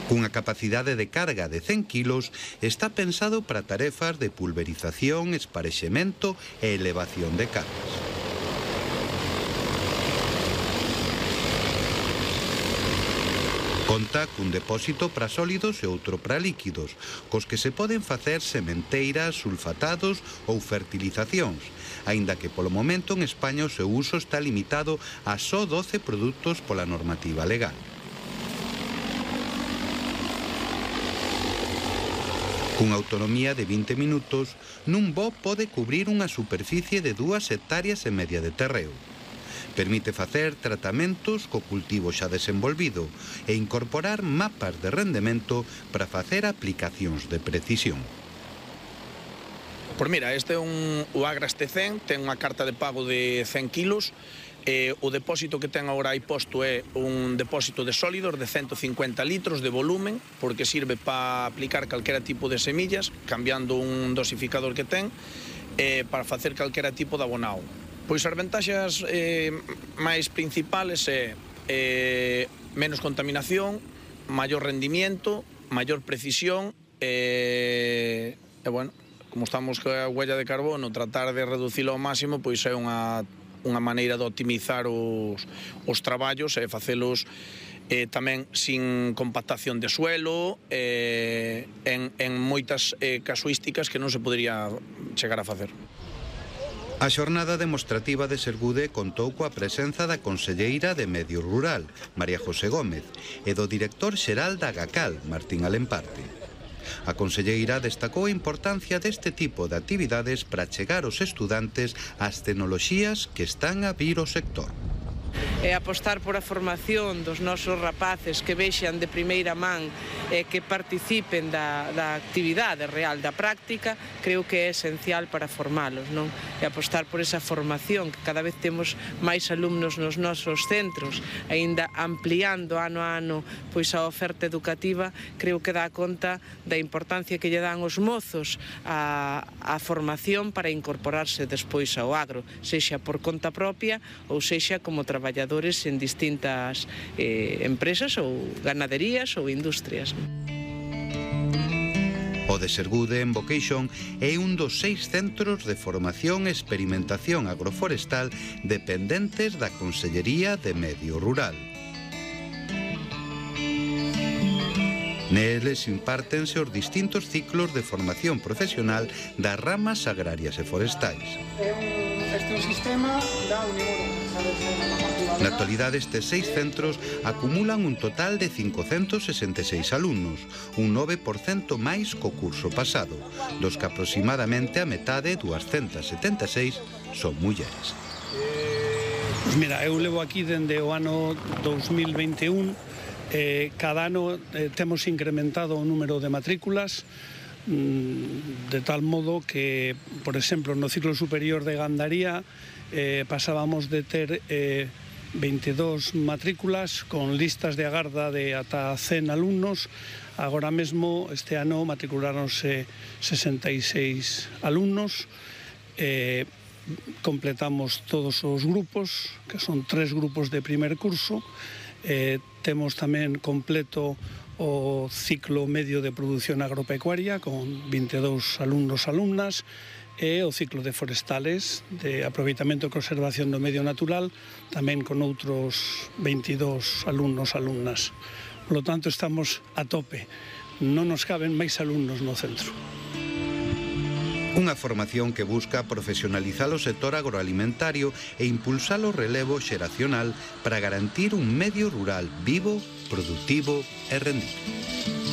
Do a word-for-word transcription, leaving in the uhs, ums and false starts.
Cunha capacidade de carga de cen quilos, está pensado para tarefas de pulverización, esparexemento e elevación de cargas. Conta cun depósito para sólidos e outro para líquidos, cos que se poden facer sementeiras, sulfatados ou fertilizacións, aínda que polo momento en España o seu uso está limitado a só doce produtos pola normativa legal. Cunha autonomía de vinte minutos, nun voo pode cubrir unha superficie de dúas hectáreas e media de terreo. Permite facer tratamentos co cultivo xa desenvolvido e incorporar mapas de rendemento para facer aplicacións de precisión. Pois mira, este é un o Agras T cen, ten unha carta de pago de cen quilos. Eh, o depósito que ten agora aí posto é un depósito de sólidos de ciento cincuenta litros de volumen, porque sirve para aplicar calquera tipo de semillas, cambiando un dosificador que ten, eh, para facer calquera tipo de abonado. Pois as ventaxas eh, máis principales é eh, menos contaminación, maior rendimiento, maior precisión e, e bueno, como estamos coa huella de carbono, tratar de reducilo ao máximo, pois é unha unha maneira de optimizar os, os traballos e facelos eh, tamén sin compactación de suelo, eh, en, en moitas eh, casuísticas que non se podería chegar a facer. A xornada demostrativa de Sergude contou coa presenza da conselleira de Medio Rural, María José Gómez, e do director xeral da Gacal, Martín Alemparte. A conselleira destacou a importancia deste tipo de actividades para chegar aos estudantes ás tecnoloxías que están a vir ao sector. E apostar por a formación dos nosos rapaces que vexan de primeira man e que participen da, da actividade real, da práctica, creo que é esencial para formalos, non? E apostar por esa formación, que cada vez temos máis alumnos nos nosos centros, aínda ampliando ano a ano pois a oferta educativa, creo que dá conta da importancia que lle dan os mozos a, a formación para incorporarse despois ao agro, sexa por conta propia ou sexa como traballadores en distintas eh, empresas ou ganaderías ou industrias. O de Sergude en Vocation é un dos seis centros de formación e experimentación agroforestal dependentes da Consellería de Medio Rural. Neles impártense os distintos ciclos de formación profesional das ramas agrarias e forestais. Este é un sistema da Unión. Na actualidade, estes seis centros acumulan un total de cincocentos sesenta e seis alumnos, un nove por cento máis co curso pasado, dos que aproximadamente a metade, duascentas setenta e seis, son mulleres. Pois mira, eu levo aquí dende o ano dous mil vinte e un, eh, cada ano eh, temos incrementado o número de matrículas, de tal modo que, por exemplo, no ciclo superior de gandaría eh, pasábamos de ter eh, veintidós matrículas con listas de agarda de ata cen alumnos. Agora mesmo, este ano, matriculáronse sesenta e seis alumnos. Eh, completamos todos os grupos, que son tres grupos de primer curso. Eh, temos tamén completo o ciclo medio de produción agropecuaria con vinte e dous alumnos e alumnas e o ciclo de forestales de aproveitamento e conservación do medio natural tamén con outros veintidós alumnos e alumnas. Por lo tanto, estamos a tope. Non nos caben máis alumnos no centro. Unha formación que busca profesionalizar o sector agroalimentario e impulsar o relevo xeracional para garantir un medio rural vivo, productivo e rendido.